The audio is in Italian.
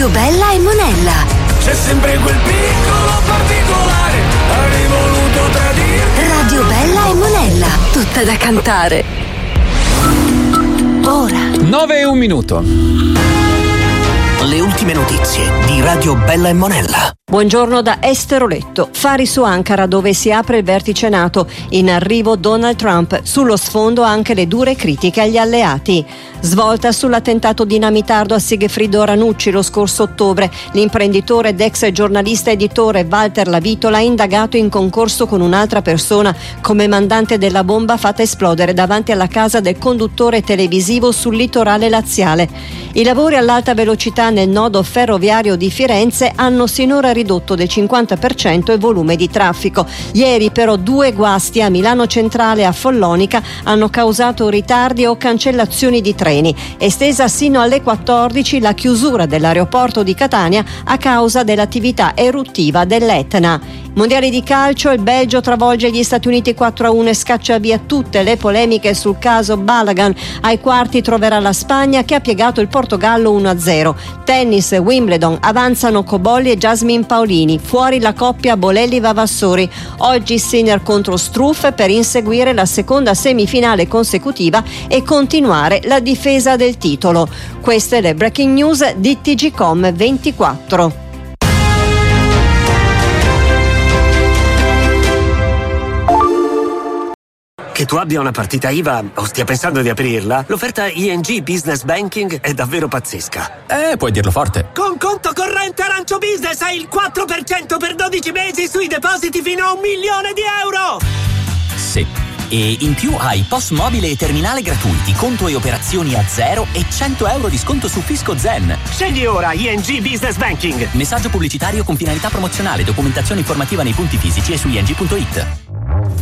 Radio Bella e Monella. C'è sempre quel piccolo particolare, avrei voluto tradirti. Radio Bella e Monella, tutta da cantare. Ora 9:01. Le ultime notizie di Radio Bella e Monella. Buongiorno da Esteroletto. Fari su Ankara, dove si apre il vertice NATO. In arrivo Donald Trump. Sullo sfondo anche le dure critiche agli alleati. Svolta sull'attentato dinamitardo a Sigfrido Ranucci lo scorso ottobre. L'imprenditore ed ex giornalista editore Walter Lavitola, indagato in concorso con un'altra persona come mandante della bomba fatta esplodere davanti alla casa del conduttore televisivo sul litorale laziale. I lavori all'alta velocità nel nodo ferroviario di Firenze hanno sinora ridotto del 50% il volume di traffico. Ieri però 2 guasti a Milano Centrale e a Follonica hanno causato ritardi o cancellazioni di treni. Estesa sino alle 14 la chiusura dell'aeroporto di Catania a causa dell'attività eruttiva dell'Etna. Mondiali di calcio, il Belgio travolge gli Stati Uniti 4-1 e scaccia via tutte le polemiche sul caso Balagan. Ai quarti troverà la Spagna, che ha piegato il Portogallo 1-0. Tennis, Wimbledon, avanzano Cobolli e Jasmine Paolini, fuori la coppia Bolelli-Vavassori. Oggi Sinner contro Struff per inseguire la seconda semifinale consecutiva e continuare la difesa del titolo. Queste le breaking news di TGcom 24. Che tu abbia una partita IVA o stia pensando di aprirla, l'offerta ING Business Banking è davvero pazzesca. Puoi dirlo forte. Con conto corrente Arancio Business hai il 4% per 12 mesi sui depositi fino a €1.000.000. Sì. E in più hai POS mobile e terminale gratuiti, conto e operazioni a zero e €100 di sconto su Fisco Zen. Scegli ora ING Business Banking. Messaggio pubblicitario con finalità promozionale, documentazione informativa nei punti fisici e su ing.it.